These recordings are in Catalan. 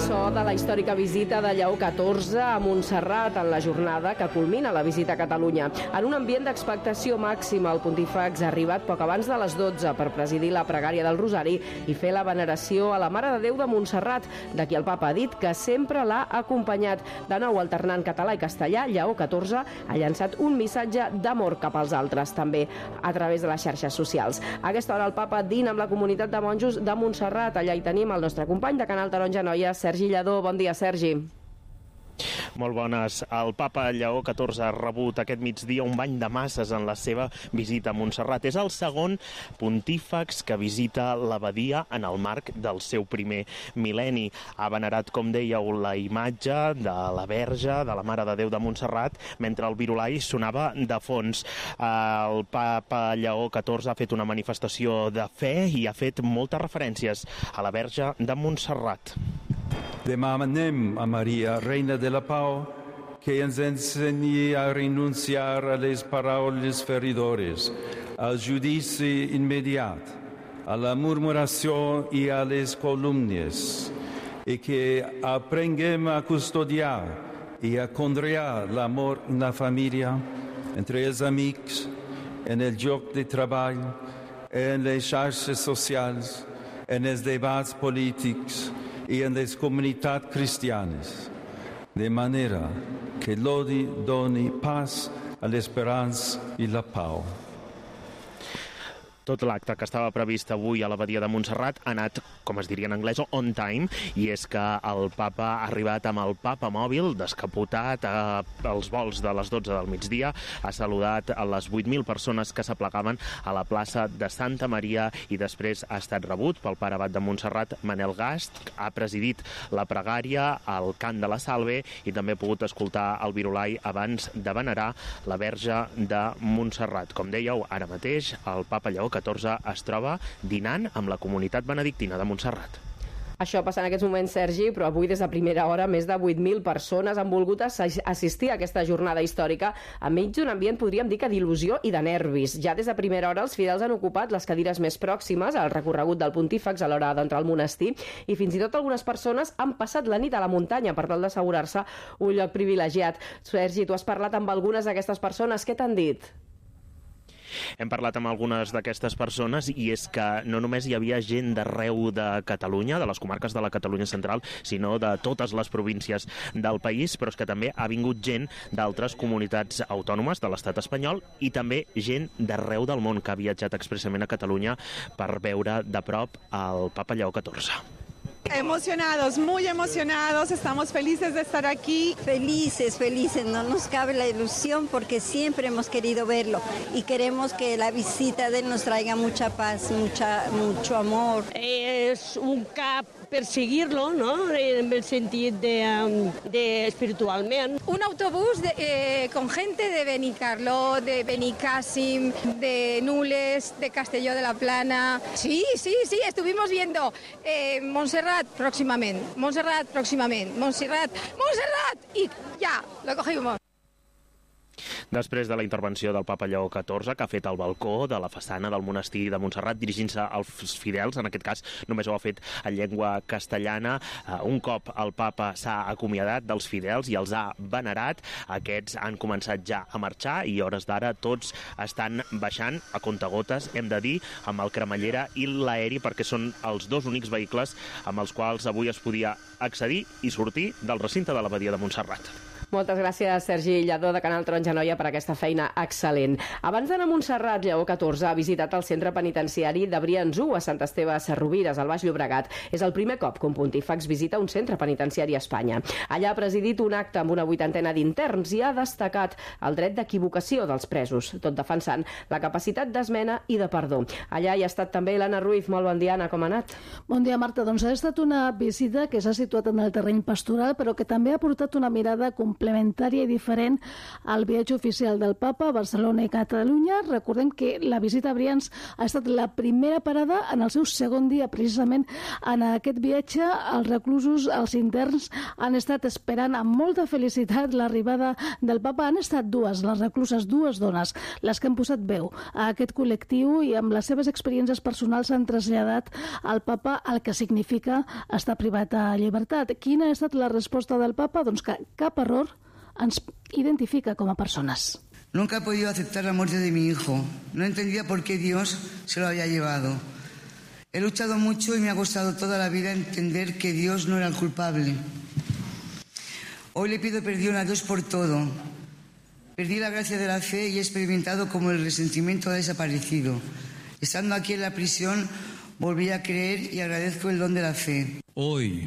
So de la històrica visita de Lleó XIV a Montserrat en la jornada que culmina la visita a Catalunya. En un ambient d'expectació màxima, el pontífex ha arribat poc abans de les 12 per presidir la pregària del Rosari i fer la veneració a la Mare de Déu de Montserrat, de qui el papa ha dit que sempre l'ha acompanyat. De nou alternant català i castellà, Lleó XIV ha llançat un missatge d'amor cap als altres, també a través de les xarxes socials. A aquesta hora el papa dina amb la comunitat de monjos de Montserrat. Allà hi tenim el nostre company de Canal Taronja Noia, Sergi Lladó. Bon dia, Sergi. Molt bones. El papa Lleó XIV ha rebut aquest migdia un bany de masses en la seva visita a Montserrat. És el segon pontífex que visita l'abadia en el marc del seu primer mil·lenni. Ha venerat, com dèieu, la imatge de la Verge, de la Mare de Déu de Montserrat, mentre el virulai sonava de fons. El papa Lleó XIV ha fet una manifestació de fe i ha fet moltes referències a la Verge de Montserrat. Demanem a Maria, Reina de la Pau, que ens ensenyi a renunciar a les paraules feridores, al judici immediat, a la murmuració i a les calúmnies, i que aprenguem a custodiar i a conrear l'amor en la família, entre els amics, en el lloc de treball, en les xarxes socials, en els debats polítics i en les comunitats cristianes, de manera que l'odi doni pas a l'esperança i la pau. Tot l'acte que estava previst avui a l'abadia de Montserrat ha anat, com es diria en anglès, on time, i és que el papa ha arribat amb el papa mòbil descapotat als vols de les 12 del migdia, ha saludat a les 8.000 persones que s'aplegaven a la plaça de Santa Maria i després ha estat rebut pel pare abat de Montserrat, Manel Gast, ha presidit la pregària, el cant de la Salve i també ha pogut escoltar el virulai abans de venerar la Verge de Montserrat. Com dèieu, ara mateix el papa Lleó XIV es troba dinant amb la comunitat benedictina de Montserrat. Això passa en aquests moments, Sergi, però avui des de primera hora més de 8.000 persones han volgut assistir a aquesta jornada històrica enmig d'un ambient, podríem dir que d'il·lusió i de nervis. Ja des de primera hora els fidels han ocupat les cadires més pròximes al recorregut del pontífex a l'hora d'entrar al monestir i fins i tot algunes persones han passat la nit a la muntanya per tal d'assegurar-se un lloc privilegiat. Sergi, tu has parlat amb algunes d'aquestes persones, què t'han dit? Hem parlat amb algunes d'aquestes persones i és que no només hi havia gent d'arreu de Catalunya, de les comarques de la Catalunya central, sinó de totes les províncies del país, però és que també ha vingut gent d'altres comunitats autònomes de l'estat espanyol i també gent d'arreu del món que ha viatjat expressament a Catalunya per veure de prop el papa Lleó XIV. Emocionados, muy emocionados, estamos felices de estar aquí. Felices, no nos cabe la ilusión porque siempre hemos querido verlo y queremos que la visita de él nos traiga mucha paz, mucho amor. Es un cap per seguir-lo, no? En el sentit de espiritualment. Un autobús con gente de Benicarló, de Benicàssim, de Nules, de Castelló de la Plana. Sí, estuvimos viendo Montserrat próximamente, y ya, lo cogimos. Després de la intervenció del papa Lleó XIV, que ha fet al balcó de la façana del monestir de Montserrat, dirigint-se als fidels, en aquest cas només ho ha fet en llengua castellana. Un cop el papa s'ha acomiadat dels fidels i els ha venerat, aquests han començat ja a marxar i a hores d'ara tots estan baixant a contagotes, hem de dir, amb el cremallera i l'aeri, perquè són els dos únics vehicles amb els quals avui es podia accedir i sortir del recinte de l'abadia de Montserrat. Moltes gràcies, Sergi Lladó, de Canal Taronja Noia, per aquesta feina excel·lent. Abans d'anar a Montserrat, Lleó XIV ha visitat el centre penitenciari de Brians-1 a Sant Esteve Sesrovires, al Baix Llobregat. És el primer cop que un pontífex visita un centre penitenciari a Espanya. Allà ha presidit un acte amb una 80ena d'interns i ha destacat el dret d'equivocació dels presos, tot defensant la capacitat d'esmena i de perdó. Allà hi ha estat també l'Anna Ruiz. Molt bon dia, Anna, com ha anat? Bon dia, Marta. Doncs ha estat una visita que s'ha situat en el terreny pastoral, però que també ha portat una mirada completament complementària i diferent al viatge oficial del papa a Barcelona i Catalunya. Recordem que la visita a Brians ha estat la primera parada en el seu segon dia. Precisament en aquest viatge els reclusos, els interns, han estat esperant amb molta felicitat l'arribada del papa. Han estat dues, les recluses, dues dones, les que han posat veu a aquest col·lectiu i amb les seves experiències personals han traslladat al papa el que significa estar privat de llibertat. Quina ha estat la resposta del papa? Doncs que cap error ens identifica com a persones. Nunca he podido aceptar la muerte de mi hijo. No entendía por qué Dios se lo había llevado. He luchado mucho y me ha costado toda la vida entender que Dios no era el culpable. Hoy le pido perdón a Dios por todo. Perdí la gracia de la fe y he experimentado como el resentimiento ha desaparecido. Estando aquí en la prisión, volví a creer y agradezco el don de la fe. Hoy,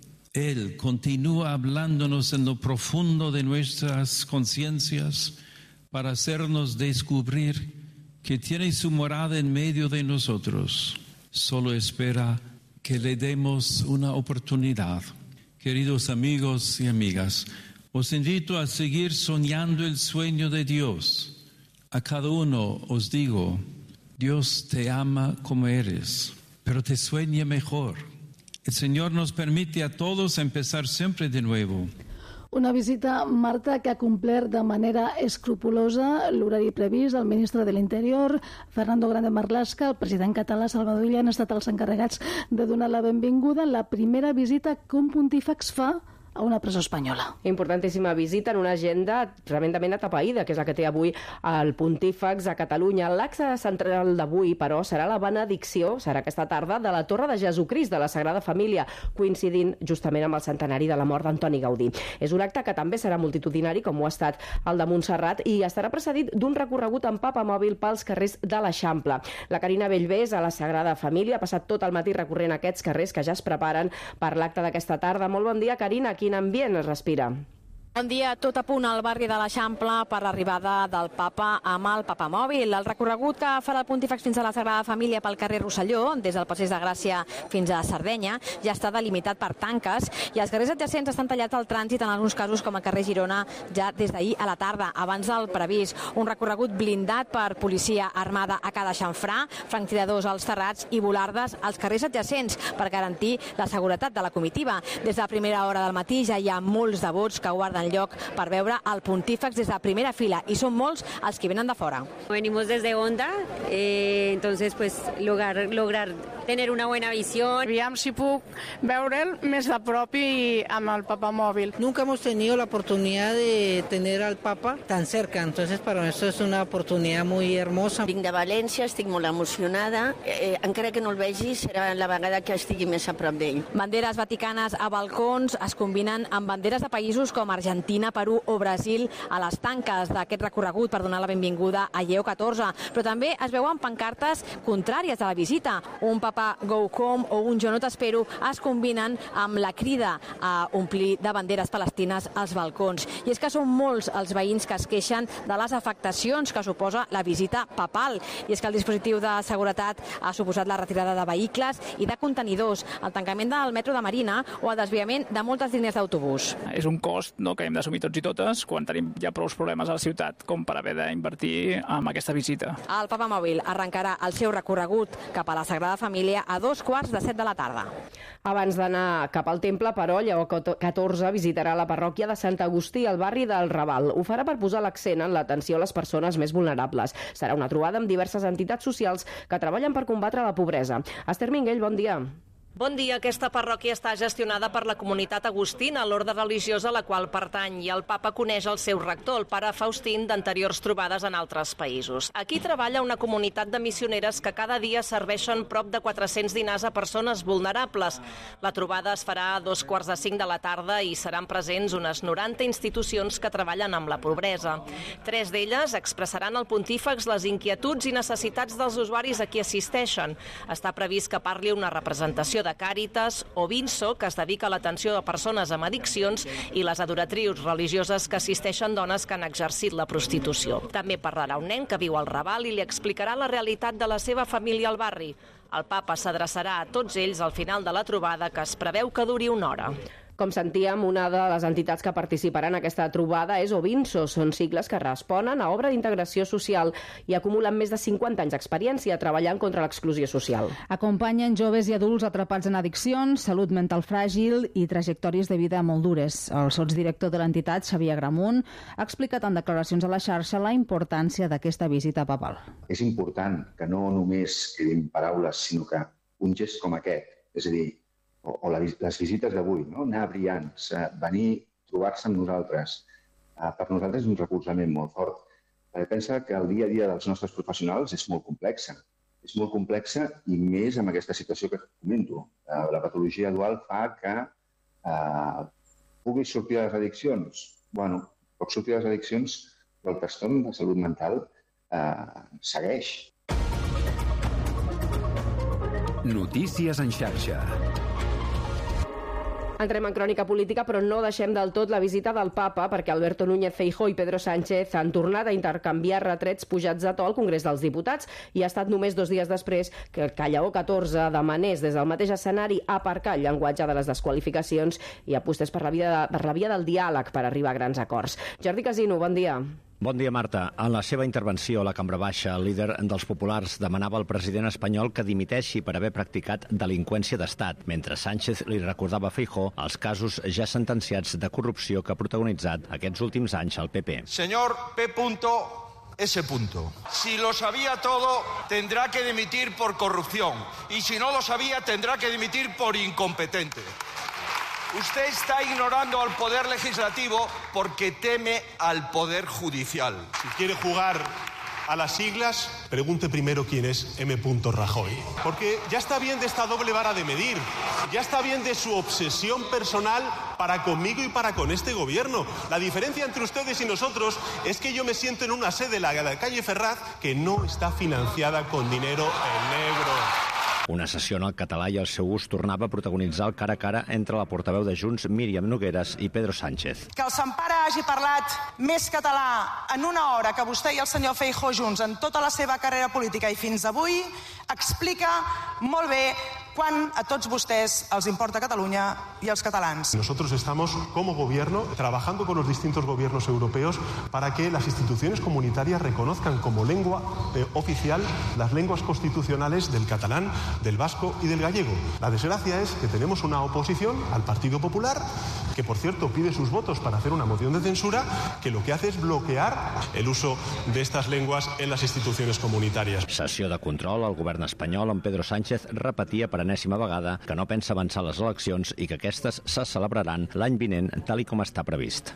Él continúa hablándonos en lo profundo de nuestras conciencias para hacernos descubrir que tiene su morada en medio de nosotros. Solo espera que le demos una oportunidad. Queridos amigos y amigas, os invito a seguir soñando el sueño de Dios. A cada uno os digo, Dios te ama como eres, pero te sueña mejor. El Señor nos permite a todos empezar siempre de nuevo. Una visita, Marta, que ha complert de manera escrupulosa l'horari previst. El ministre de l'Interior, Fernando Grande Marlaska, el president català, Salvador Illa, han estat els encarregats de donar la benvinguda. La primera visita que un pontífex fa a una presó espanyola. Importantíssima visita en una agenda tremendament atapeïda, que és la que té avui el pontífex a Catalunya. L'acte central d'avui, però, serà la benedicció, serà aquesta tarda, de la Torre de Jesucrist de la Sagrada Família, coincidint justament amb el centenari de la mort d'Antoni Gaudí. És un acte que també serà multitudinari, com ho ha estat el de Montserrat, i estarà precedit d'un recorregut en papamòbil pels carrers de l'Eixample. La Carina Bellvés, a la Sagrada Família, ha passat tot el matí recorrent aquests carrers que ja es preparen per l'acte d'aquesta tarda. Molt bon dia, Carina. Quin ambient es respira? Bon dia, tot a punt al barri de l'Eixample per l'arribada del papa amb el papamòbil. El recorregut que farà el pontífex fins a la Sagrada Família pel carrer Rosselló, des del Passeig de Gràcia fins a Sardenya, ja està delimitat per tanques i els carrers adjacents estan tallats al trànsit, en alguns casos com el carrer Girona, ja des d'ahir a la tarda, abans del previst. Un recorregut blindat per policia armada a cada xamfrà, franctiradors als terrats i volardes als carrers adjacents per garantir la seguretat de la comitiva. Des de primera hora del matí ja hi ha molts devots que guarden lloc per veure el pontífex des de primera fila i són molts els que venen de fora. Venimos desde Onda, entonces pues lograr tener una buena visión. Aviam si puc veure'l més de prop i amb el papamòvil. Nunca hemos tenido la oportunidad de tener al Papa tan cerca, entonces para nosotros es una oportunidad muy hermosa. Vinc de València, estic molt emocionada, encara que no el vegi serà la vegada que estigui més a prop d'ell. Banderes vaticanes a balcons es combinen amb banderes de països com Argentina, Perú o Brasil a les tanques d'aquest recorregut per donar la benvinguda a Lleó XIV, però també es veuen pancartes contràries a la visita. Un Papa Go Home o un Jo no t'espero es combinen amb la crida a omplir de banderes palestines als balcons. I és que són molts els veïns que es queixen de les afectacions que suposa la visita papal. I és que el dispositiu de seguretat ha suposat la retirada de vehicles i de contenidors, el tancament del metro de Marina o el desviament de moltes línies d'autobús. És un cost que hem d'assumir tots i totes quan tenim ja prou problemes a la ciutat com per haver d'invertir en aquesta visita. El papamòbil arrencarà el seu recorregut cap a la Sagrada Família a 2:45 de la tarda. Abans d'anar cap al temple, però, Lleó XIV visitarà la parròquia de Sant Agustí, al barri del Raval. Ho farà per posar l'accent en l'atenció a les persones més vulnerables. Serà una trobada amb diverses entitats socials que treballen per combatre la pobresa. Esther Minguell, bon dia. Bon dia. Aquesta parròquia està gestionada per la comunitat agustina, l'orde religiosa a la qual pertany, i el papa coneix el seu rector, el pare Faustín, d'anteriors trobades en altres països. Aquí treballa una comunitat de missioneres que cada dia serveixen prop de 400 dinars a persones vulnerables. La trobada es farà a 2:45 de la tarda i seran presents unes 90 institucions que treballen amb la pobresa. 3 d'elles expressaran al pontífex les inquietuds i necessitats dels usuaris a qui assisteixen. Està previst que parli una representació de Càritas o Vinso, que es dedica a l'atenció de persones amb addiccions, i les adoratrius religioses que assisteixen dones que han exercit la prostitució. També parlarà un nen que viu al Raval i li explicarà la realitat de la seva família al barri. El papa s'adreçarà a tots ells al final de la trobada, que es preveu que duri 1 hora. Com sentíem, una de les entitats que participaran en aquesta trobada és Ovinso. Són sigles que responen a obra d'integració social i acumulen més de 50 anys d'experiència treballant contra l'exclusió social. Acompanyen joves i adults atrapats en addiccions, salut mental fràgil i trajectòries de vida molt dures. El sotsdirector de l'entitat, Xavier Agramunt, ha explicat en declaracions a la xarxa la importància d'aquesta visita papal. És important que no només quedin paraules, sinó que un gest com aquest, és a dir, o les visites d'avui, no? Anar a Brians, venir, trobar-se amb nosaltres. Per nosaltres és un recolzament molt fort. Pensa que el dia a dia dels nostres professionals és molt complexa. És molt complexa i més amb aquesta situació que comento. La patologia dual fa que puguis sortir de les addiccions. Bueno, pots sortir de les addiccions, però el trastorn de salut mental segueix. Notícies en xarxa. Entrem en crònica política, però no deixem del tot la visita del papa, perquè Alberto Núñez Feijóo i Pedro Sánchez han tornat a intercanviar retrets pujats a to al Congrés dels Diputats i ha estat només 2 dies després que Lleó XIV demanés des del mateix escenari aparcar el llenguatge de les desqualificacions i apostés per la via del diàleg per arribar a grans acords. Jordi Casino, bon dia. Bon dia, Marta. En la seva intervenció a la Cambra Baixa, el líder dels populars demanava al president espanyol que dimiteixi per haver practicat delinqüència d'estat, mentre Sánchez li recordava a Feijóo els casos ja sentenciats de corrupció que ha protagonitzat aquests últims anys al PP. Señor P.S. Si lo sabía todo, tendrá que dimitir por corrupción. Y si no lo sabía, tendrá que dimitir por incompetente. Usted está ignorando al Poder Legislativo porque teme al Poder Judicial. Si quiere jugar a las siglas, pregunte primero quién es M. Rajoy. Porque ya está bien de esta doble vara de medir. Ya está bien de su obsesión personal para conmigo y para con este gobierno. La diferencia entre ustedes y nosotros es que yo me siento en una sede, la calle Ferraz, que no está financiada con dinero en negro. Una sessió en el català i el seu ús tornava a protagonitzar el cara a cara entre la portaveu de Junts, Míriam Nogueras, i Pedro Sánchez. Que el Sempare hagi parlat més català en una hora que vostè i el senyor Feijóo junts en tota la seva carrera política i fins avui explica molt bé quan a tots vostès els importa Catalunya i els catalans. Nosotros estamos, como gobierno, trabajando con los distintos gobiernos europeos para que las instituciones comunitarias reconozcan como lengua oficial las lenguas constitucionales del catalán, del vasco y del gallego. La desgracia es que tenemos una oposición al Partido Popular, que por cierto pide sus votos para hacer una moción de censura, que lo que hace es bloquear el uso de estas lenguas en las instituciones comunitarias. Sessió de control al govern espanyol on Pedro Sánchez repetia per enèsima vegada que no pensa avançar les eleccions i que aquestes se celebraran l'any vinent tal i com està previst.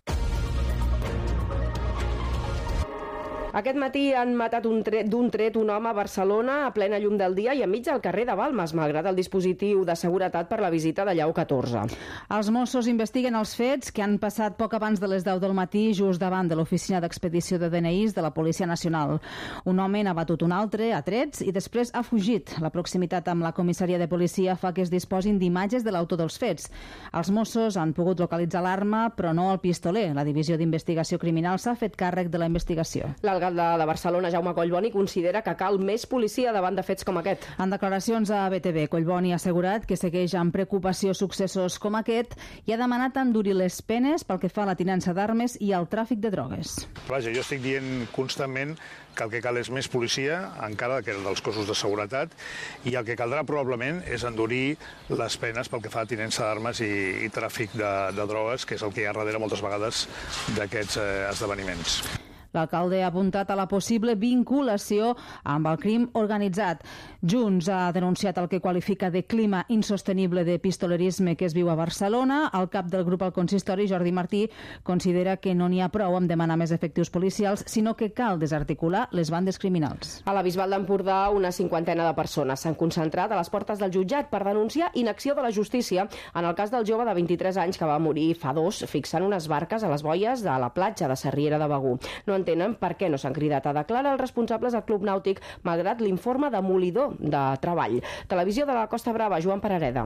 Aquest matí han matat d'un tret un home a Barcelona a plena llum del dia i enmig del carrer de Balmes, malgrat el dispositiu de seguretat per la visita de Lleó XIV. Els Mossos investiguen els fets que han passat poc abans de les 10 del matí just davant de l'oficina d'expedició de DNIs de la Policia Nacional. Un home n'ha batut un altre a trets i després ha fugit. La proximitat amb la comissaria de policia fa que es disposin d'imatges de l'autor dels fets. Els Mossos han pogut localitzar l'arma, però no el pistoler. La divisió d'investigació criminal s'ha fet càrrec de la investigació. L'alcalde de Barcelona, Jaume Collboni, considera que cal més policia davant de fets com aquest. En declaracions a BTV, Collboni ha assegurat que segueix amb preocupació successos com aquest i ha demanat endurir les penes pel que fa a la tinença d'armes i al tràfic de drogues. Vaja, jo estic dient constantment que el que cal és més policia, encara que dels cossos de seguretat, i el que caldrà probablement és endurir les penes pel que fa a tinença d'armes i tràfic de drogues, que és el que hi ha darrere moltes vegades d'aquests esdeveniments. L'alcalde ha apuntat a la possible vinculació amb el crim organitzat. Junts ha denunciat el que qualifica de clima insostenible de pistolerisme que es viu a Barcelona. El cap del grup al consistori, Jordi Martí, considera que no n'hi ha prou amb demanar més efectius policials, sinó que cal desarticular les bandes criminals. A la Bisbal d'Empordà, una 50ena de persones s'han concentrat a les portes del jutjat per denunciar inacció de la justícia en el cas del jove de 23 anys que va morir fa 2 fixant unes barques a les boies de la platja de Sarriera de Begur. No entenen per què no s'han cridat a declarar els responsables del Club Nàutic, malgrat l'informe demolidor de treball. Televisió de la Costa Brava, Joan Parareda.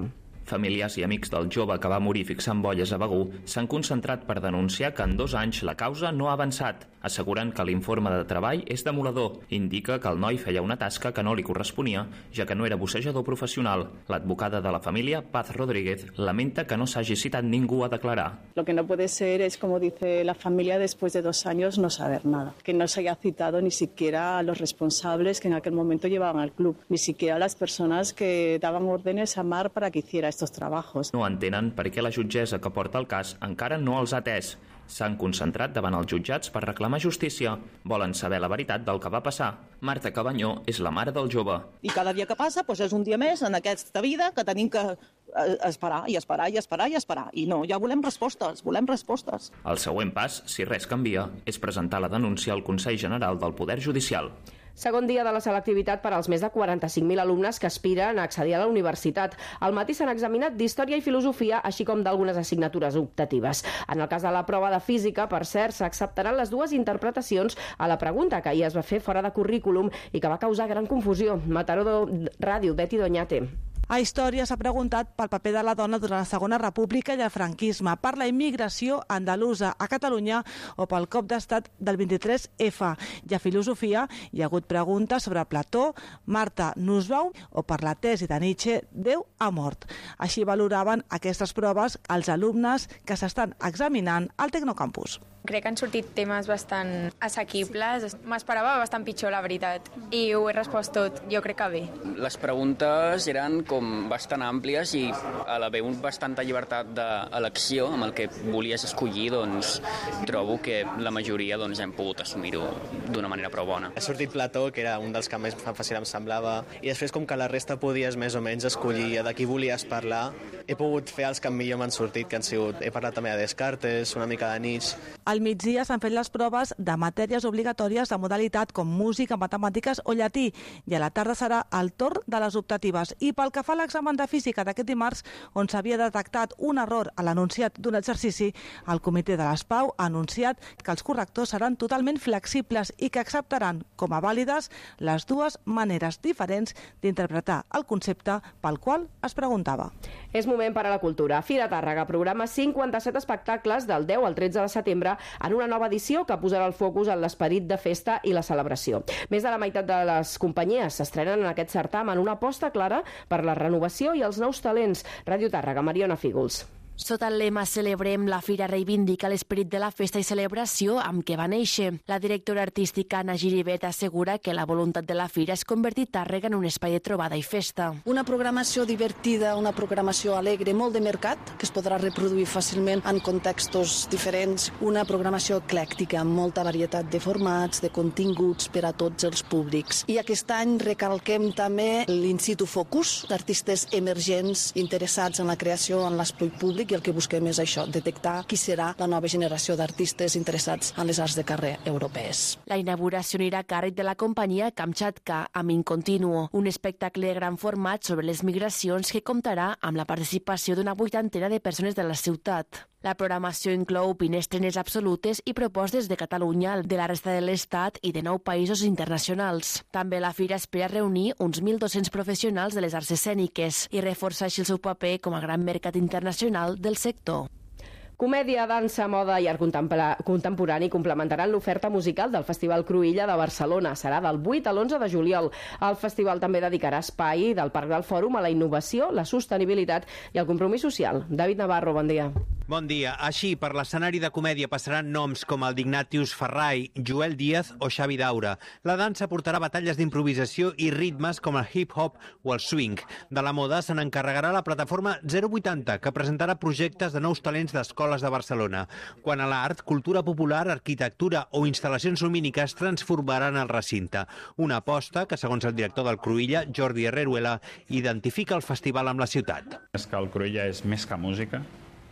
Familiars i amics del jove que va morir fixant bolles a Begur s'han concentrat per denunciar que en 2 anys la causa no ha avançat. Asseguren que l'informe de treball és demoledor. Indica que el noi feia una tasca que no li corresponia, ja que no era bussejador professional. L'advocada de la família, Paz Rodríguez, lamenta que no s'hagi citat ningú a declarar. Lo que no puede ser es, como dice la familia, después de 2 años no saber nada. Que no se haya citado ni siquiera a los responsables que en aquel momento llevaban al club, ni siquiera a las personas que daban órdenes a Mar para que hiciera estos trabajos. No entenen per què la jutgessa que porta el cas encara no els ha atès. S'han concentrat davant els jutjats per reclamar justícia. Volen saber la veritat del que va passar. Marta Cabanyó és la mare del jove. I cada dia que passa és un dia més en aquesta vida que tenim que esperar i esperar i esperar i esperar. I no, ja volem respostes, volem respostes. El següent pas, si res canvia, és presentar la denúncia al Consell General del Poder Judicial. Segon dia de la selectivitat per als més de 45.000 alumnes que aspiren a accedir a la universitat. Al matí s'han examinat d'Història i Filosofia, així com d'algunes assignatures optatives. En el cas de la prova de Física, per cert, s'acceptaran les 2 interpretacions a la pregunta que ahir es va fer fora de currículum i que va causar gran confusió. Mataró Ràdio, Betty Doñate. A Història s'ha preguntat pel paper de la dona durant la Segona República i el franquisme, per la immigració andalusa a Catalunya o pel cop d'estat del 23F. I a Filosofia hi ha hagut preguntes sobre Plató, Marta Nussbaum o per la tesi de Nietzsche, Déu ha mort. Així valoraven aquestes proves els alumnes que s'estan examinant al Tecnocampus. Crec que han sortit temes bastant assequibles. M'esperava bastant pitjor, la veritat. I ho he respost tot, jo crec que bé. Les preguntes eren com bastant àmplies i a la veu bastanta llibertat d'elecció amb el que volies escollir, doncs trobo que la majoria hem pogut assumir-ho d'una manera prou bona. Ha sortit Plató, que era un dels que més fàcil em semblava, i després com que la resta podies més o menys escollir de qui volies parlar, he pogut fer els que millor m'han sortit, que han sigut, he parlat també de Descartes, una mica de Nietzsche. Al migdia s'han fet les proves de matèries obligatòries de modalitat com música, matemàtiques o llatí, i a la tarda serà el torn de les optatives. I pel que fa a l'examen de física d'aquest dimarts, on s'havia detectat un error a l'anunciat d'un exercici, el Comitè de les Pau ha anunciat que els correctors seran totalment flexibles i que acceptaran com a vàlides les 2 maneres diferents d'interpretar el concepte pel qual es preguntava. És moment per a la cultura. Fira Tàrrega programa 57 espectacles del 10 al 13 de setembre en una nova edició que posarà el focus en l'esperit de festa i la celebració. Més de la meitat de les companyies s'estrenen en aquest certamen, una aposta clara per la renovació i els nous talents. Ràdio Tàrrega, Mariona Fígols. Sota el lema Celebrem, la fira reivindica l'esperit de la festa i celebració amb què va néixer. La directora artística Anna Giribet assegura que la voluntat de la fira és convertir Tàrrega en un espai de trobada i festa. Una programació divertida, una programació alegre, molt de mercat, que es podrà reproduir fàcilment en contextos diferents. Una programació eclèctica, amb molta varietat de formats, de continguts per a tots els públics. I aquest any recalquem també l'in situ focus d'artistes emergents interessats en la creació en l'espai públic, i el que busquem és això, detectar qui serà la nova generació d'artistes interessats en les arts de carrer europees. La inauguració anirà a càrrec de la companyia Kamchatka, amb Incontinuo, un espectacle de gran format sobre les migracions que comptarà amb la participació d'una 80 de persones de la ciutat. La programació inclou 20 estrenes absolutes i propostes de Catalunya, de la resta de l'Estat i de 9 països internacionals. També la fira espera reunir uns 1.200 professionals de les arts escèniques i reforçar així el seu paper com a gran mercat internacional del sector. Comèdia, dansa, moda i art contemporani complementaran l'oferta musical del Festival Cruïlla de Barcelona. Serà del 8 a l'11 de juliol. El festival també dedicarà espai del Parc del Fòrum a la innovació, la sostenibilitat i el compromís social. David Navarro, bon dia. Bon dia. Així, per l'escenari de comèdia passaran noms com el d'Ignatius Ferrai, Joel Díaz o Xavi Daura. La dansa portarà batalles d'improvisació i ritmes com el hip-hop o el swing. De la moda se n'encarregarà la plataforma 080, que presentarà projectes de nous talents d'escoles de Barcelona. Quant a l'art, cultura popular, arquitectura o instal·lacions lumíniques transformaran el recinte. Una aposta que, segons el director del Cruïlla, Jordi Herreruela, identifica el festival amb la ciutat. És que el Cruïlla és més que música,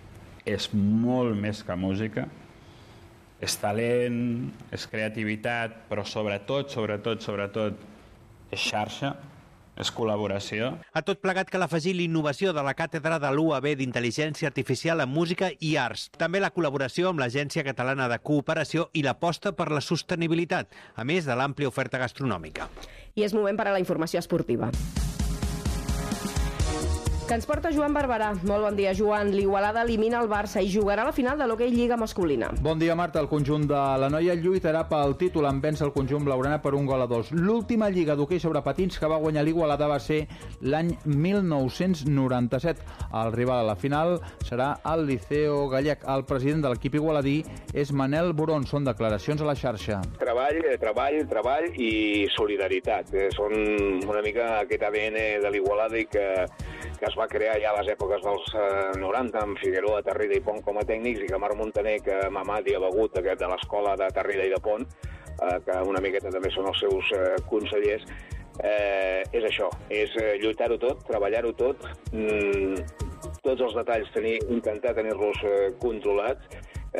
és molt més que música, és talent, és creativitat, però sobretot, és xarxa, és col·laboració. A tot plegat cal afegir l'innovació de la càtedra de l'UAB d'Intel·ligència Artificial en Música i Arts. També la col·laboració amb l'Agència Catalana de Cooperació i l'aposta per la sostenibilitat, a més de l'àmplia oferta gastronòmica. I és moment per a la informació esportiva. Que ens porta Joan Barberà. Molt bon dia, Joan. L'Igualada elimina el Barça i jugarà la final de l'Hockey Lliga masculina. Bon dia, Marta. El conjunt de la noia lluitarà pel títol en vèncer el conjunt blaugrana per 1-2. L'última lliga d'hoquei sobre patins que va guanyar l'Igualada va ser l'any 1997. El rival a la final serà el Liceo Gallec. El president de l'equip igualadí és Manel Boron. Són declaracions a la xarxa. Treball i solidaritat. Són una mica aquest ADN de l'Igualada i que es va crear ja a les èpoques dels 90 amb Figueroa, Tarrida i Pont com a tècnics, i que Marc Montaner, que Mamadi ha begut de l'escola de Tarrida i de Pont, que una miqueta també són els seus consellers, és això, és lluitar-ho tot, treballar-ho tot, tots els detalls intentar tenir-los controlats,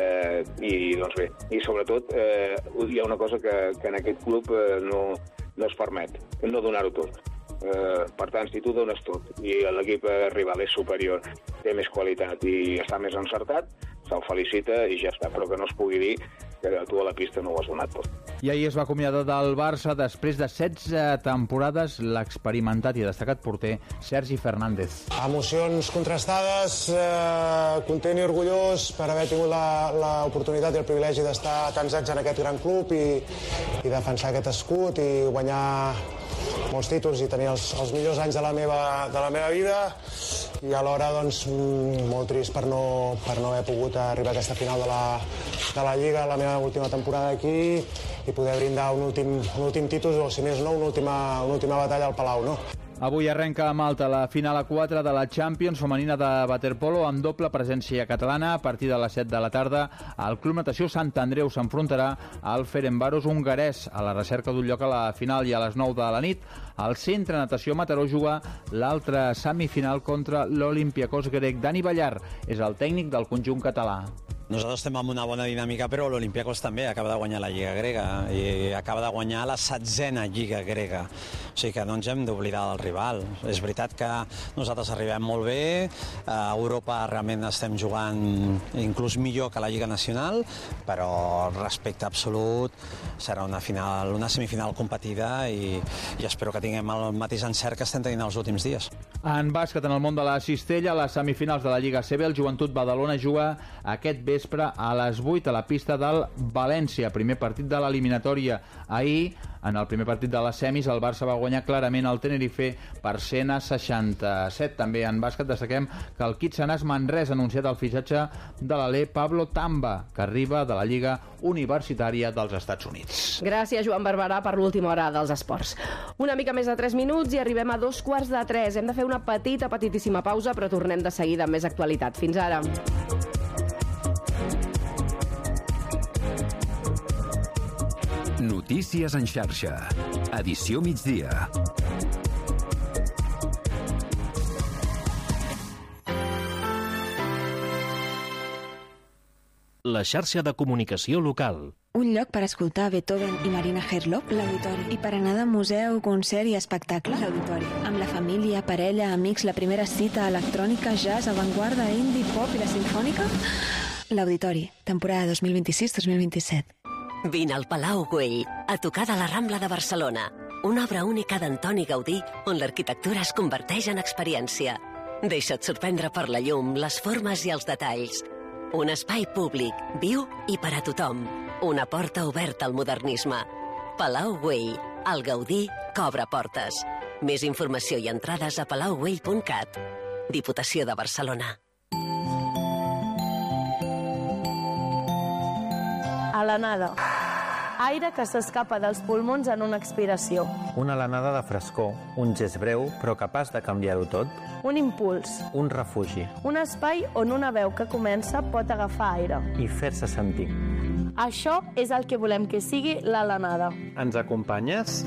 i doncs bé, i sobretot hi ha una cosa que en aquest club no es permet, no donar-ho tot. Per tant, si tu dones tot i l'equip rival és superior, té més qualitat i està més encertat, se'l felicita i ja està, però que no es pugui dir que tu a la pista no ho has donat tot. I ahir es va acomiadar del Barça després de 16 temporades l'experimentat i destacat porter Sergi Fernández. Emocions contrastades, content i orgullós per haver tingut l'oportunitat i el privilegi d'estar tants anys en aquest gran club i defensar aquest escut i guanyar molts títols i tenir els millors anys de la meva vida, i alhora doncs, molt trist per no haver pogut arribar a aquesta final de la Lliga, la meva última temporada aquí, i poder brindar un últim títol, o si més no, una última batalla al Palau, no? Avui arrenca a Malta la final a 4 de la Champions femenina de waterpolo amb doble presència catalana. A partir de les 7 de la tarda, el Club Natació Sant Andreu s'enfrontarà al Ferencváros hongarès a la recerca d'un lloc a la final, i a les 9 de la nit el Centre Natació Mataró juga l'altra semifinal contra l'Olympiacos grec. Dani Ballar és el tècnic del conjunt català. Nosaltres estem amb una bona dinàmica, però l'Olympiacos també acaba de guanyar la Lliga grega i acaba de guanyar la 7a Lliga grega. O sigui que no ens hem d'oblidar del rival. És veritat que nosaltres arribem molt bé, a Europa realment estem jugant inclús millor que la Lliga Nacional, però respecte absolut serà una semifinal competida i espero que tinguem el mateix encert que estem tenint els últims dies. En bàsquet, en el món de la cistella, a les semifinals de la Lliga ACB, el Joventut Badalona juga aquest vespre a les 8 a la pista del València, primer partit de l'eliminatòria. Ahir, en el primer partit de les semis, el Barça va guanyar clarament el Tenerife per 100-67. També en bàsquet destaquem que el Kitsanàs Manresa ha anunciat el fitxatge de l'alè Pablo Tamba, que arriba de la Lliga Universitària dels Estats Units. Gràcies, Joan Barberà, per l'última hora dels esports. Una mica més de 3 minuts i arribem a 2:45. Hem de fer una petitíssima pausa, però tornem de seguida amb més actualitat. Fins ara. Notícies en xarxa. Edició migdia. La xarxa de comunicació local. Un lloc per escoltar Beethoven i Marina Herlop, l'Auditori. I per anar de museu, concert i espectacle, l'Auditori. Amb la família, parella, amics, la primera cita, electrònica, jazz, avantguarda, indie, pop i la sinfònica, l'Auditori, temporada 2026-2027. Vine al Palau Güell, a tocar de la Rambla de Barcelona. Una obra única d'Antoni Gaudí, on l'arquitectura es converteix en experiència. Deixa't sorprendre per la llum, les formes i els detalls. Un espai públic, viu i per a tothom. Una porta oberta al modernisme. Palau Güell, el Gaudí que obre portes. Més informació i entrades a palaugüell.cat. Diputació de Barcelona. Alenada. Aire que s'escapa dels pulmons en una expiració. Una alenada de frescor, un gest breu però capaç de canviar-ho tot. Un impuls. Un refugi. Un espai on una veu que comença pot agafar aire. I fer-se sentir. Això és el que volem que sigui l'Alenada. Ens acompanyes?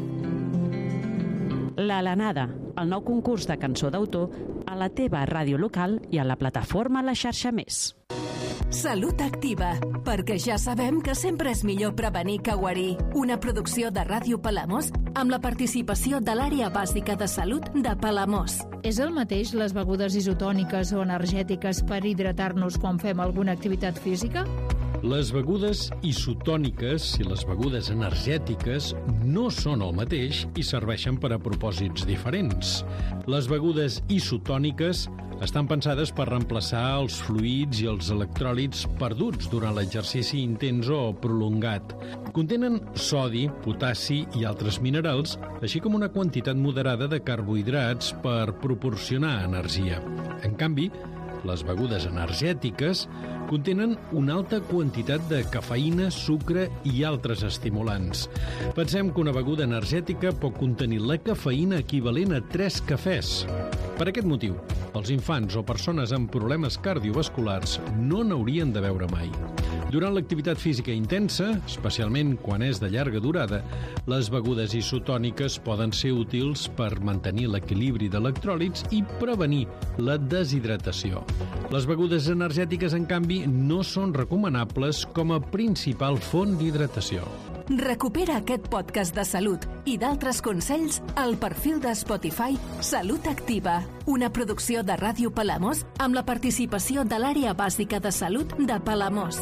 L'Alenada, el nou concurs de cançó d'autor a la teva ràdio local i a la plataforma La Xarxa Més. Salut Activa, perquè ja sabem que sempre és millor prevenir que guarir. Una producció de Ràdio Palamós amb la participació de l'Àrea Bàsica de Salut de Palamós. És el mateix les begudes isotòniques o energètiques per hidratar-nos quan fem alguna activitat física? Les begudes isotòniques i les begudes energètiques no són el mateix i serveixen per a propòsits diferents. Les begudes isotòniques estan pensades per reemplaçar els fluids i els electròlits perduts durant l'exercici intens o prolongat. Contenen sodi, potassi i altres minerals, així com una quantitat moderada de carbohidrats per proporcionar energia. En canvi, les begudes energètiques contenen una alta quantitat de cafeïna, sucre i altres estimulants. Pensem que una beguda energètica pot contenir la cafeïna equivalent a 3 cafès. Per aquest motiu, els infants o persones amb problemes cardiovasculars no n'haurien de beure mai. Durant l'activitat física intensa, especialment quan és de llarga durada, les begudes isotòniques poden ser útils per mantenir l'equilibri d'electròlits i prevenir la deshidratació. Les begudes energètiques, en canvi, no són recomanables com a principal font d'hidratació. Recupera aquest podcast de salut i d'altres consells al perfil de Spotify Salut Activa, una producció de Ràdio Palamós amb la participació de l'Àrea Bàsica de Salut de Palamós.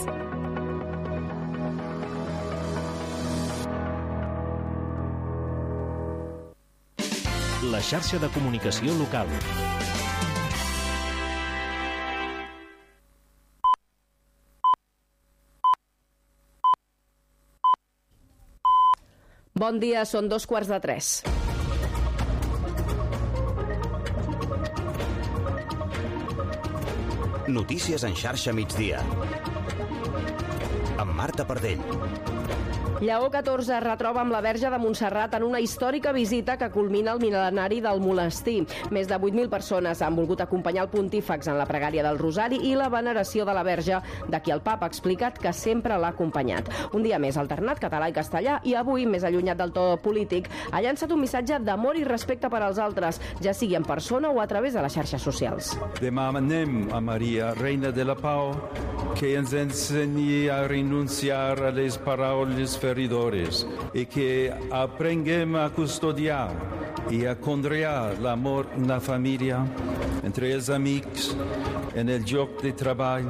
La xarxa de comunicació local. Bon dia, són 2:45. Notícies en xarxa migdia. Amb Marta Pardell. Lleó XIV es retroba amb la Verge de Montserrat en una històrica visita que culmina el mil·lenari del monestir. Més de 8.000 persones han volgut acompanyar el pontífex en la pregària del Rosari i la veneració de la Verge, de qui el papa ha explicat que sempre l'ha acompanyat. Un dia més alternat català i castellà i avui, més allunyat del to polític, ha llançat un missatge d'amor i respecte per als altres, ja sigui en persona o a través de les xarxes socials. Demanem a Maria, Reina de la Pau, que ens ensenyi a renunciar a les paraules feridores i que aprenguem a custodiar i a conrear l'amor en la família, entre els amics, en el lloc de treball,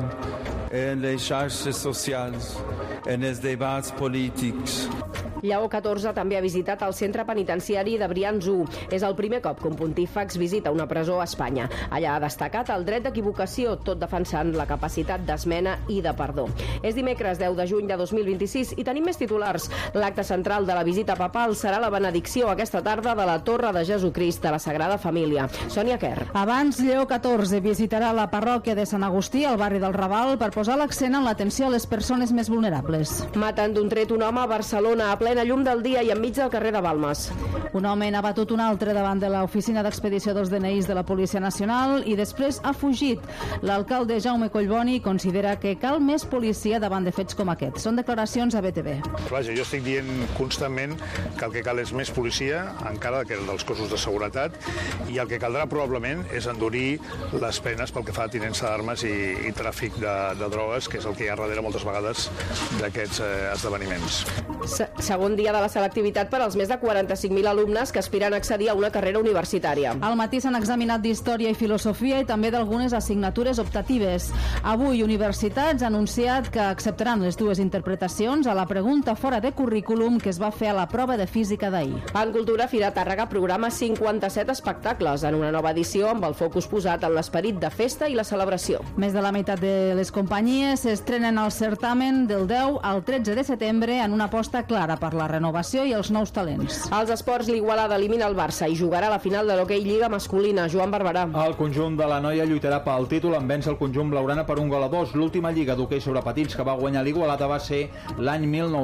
en les xarxes socials, en els debats polítics. Lleó XIV també ha visitat el centre penitenciari de Brians-1. És el primer cop que un pontífex visita una presó a Espanya. Allà ha destacat el dret d'equivocació, tot defensant la capacitat d'esmena i de perdó. És dimecres 10 de juny de 2026 i tenim més titulars. L'acte central de la visita papal serà la benedicció aquesta tarda de la Torre de Jesucrist de la Sagrada Família. Sònia Kerr. Abans, Lleó XIV visitarà la parròquia de Sant Agustí, al barri del Raval, per posar l'accent en l'atenció a les persones més vulnerables. Maten d'un tret un home a Barcelona a plena llum del dia i enmig del carrer de Balmes. Un home n'ha batut un altre davant de l'oficina d'expedició dels DNIs de la Policia Nacional i després ha fugit. L'alcalde Jaume Collboni considera que cal més policia davant de fets com aquests. Són declaracions a BTV. Vaja, jo estic dient constantment que el que cal és més policia, encara que dels cossos de seguretat, i el que caldrà probablement és endurir les penes pel que fa a tinença d'armes i tràfic de drogues, que és el que hi ha darrere moltes vegades d'aquests esdeveniments. Segon dia de la selectivitat per als més de 45.000 alumnes que aspiren a accedir a una carrera universitària. Al matí s'han examinat d'Història i Filosofia i també d'algunes assignatures optatives. Avui, universitats ha anunciat que acceptaran les dues interpretacions a la pregunta fora de currículum que es va fer a la prova de física d'ahir. En Cultura, Fira Tàrrega programa 57 espectacles en una nova edició amb el focus posat en l'esperit de festa i la celebració. Més de la meitat de les companyies s'estrenen al certamen del 10 al 13 de setembre en una aposta clara per la renovació i els nous talents. Als esports, l'Igualada elimina el Barça i jugarà a la final de l'Hockey Lliga masculina. Joan Barberà. El conjunt de la noia lluitarà pel títol en vèncer el conjunt blaugrana per 1-2. L'última lliga d'hoquei sobre patins que va guanyar l'Igualada va ser l'any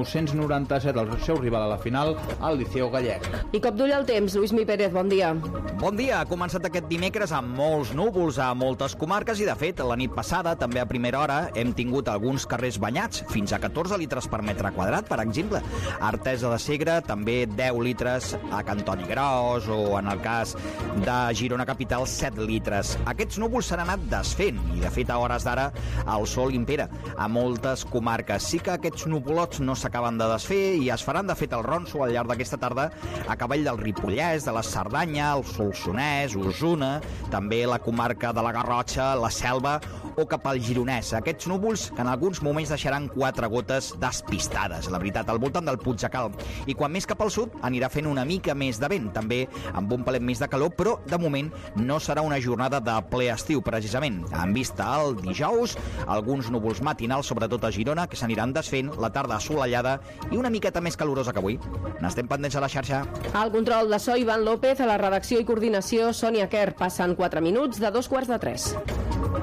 1997. El seu rival a la final, el Liceu Gallec. I cop d'ull al temps. Lluís Mi Pérez, bon dia. Bon dia. Ha començat aquest dimecres amb molts núvols a moltes comarques i, de fet, la nit passada, també a primera hora, hem tingut alguns carrers banyats, fins a 14 litres per metre quadrat, per exemple. A Artesa de Segre, també 10 litres a Cantoni Gros o, en el cas de Girona Capital, 7 litres. Aquests núvols s'han anat desfent i, de fet, a hores d'ara el sol impera a moltes comarques. Sí que aquests nuvolots no s'acaben de desfer i es faran, de fet, el ronso al llarg d'aquesta tarda a cavall del Ripollès, de la Cerdanya, el Solsonès, Osona, també la comarca de la Garrotxa, la Selva o cap al Gironès. Aquests núvols que en alguns moments deixaran 4 gotes despistades, la veritat, al voltant del Puigdecalm. I quan més cap al sud anirà fent una mica més de vent, també amb un palet més de calor, però de moment no serà una jornada de ple estiu, precisament. En vista al dijous, alguns núvols matinals, sobretot a Girona, que s'aniran desfent, la tarda assolellada i una miqueta més calorosa que avui. N'estem pendents a la xarxa. Al control de so, Ivan López, a la redacció i coordinació, Sònia Quer. Passen 4 minuts de 2:45.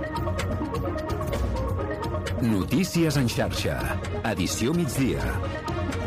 Notícies en xarxa. Edició migdia.